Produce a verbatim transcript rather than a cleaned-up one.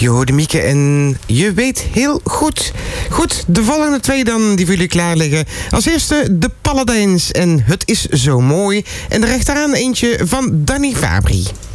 Je hoorde Mieke en je weet heel goed. Goed, de volgende twee dan, die voor jullie klaar liggen. Als eerste de Paladijns en Het is zo mooi. En rechteraan eentje van Danny Fabri.